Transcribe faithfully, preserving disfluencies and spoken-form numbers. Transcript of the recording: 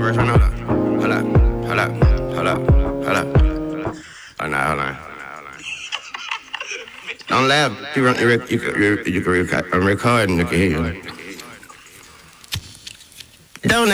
verse right now. Hold up, hold up, hold up, hold up. Hold on, hold on. Don't laugh. You run, you, rec- you, can- you, you can record, I'm recording. You can hear you. Don't